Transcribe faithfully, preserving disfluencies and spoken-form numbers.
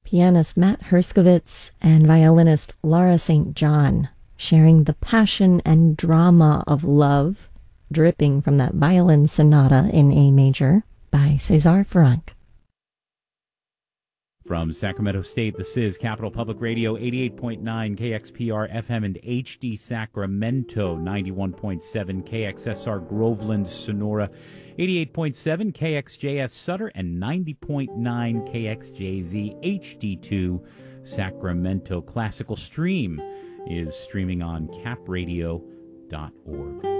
pianist Matt Herskovitz and violinist Laura Saint John, sharing the passion and drama of love, dripping from that violin sonata in A major by César Franck. From Sacramento State, this is Capital Public Radio, eighty-eight point nine K X P R F M and H D Sacramento, ninety-one point seven K X S R Groveland, Sonora, eighty-eight point seven K X J S Sutter, and ninety point nine K X J Z H D two Sacramento. Classical Stream is streaming on cap radio dot org.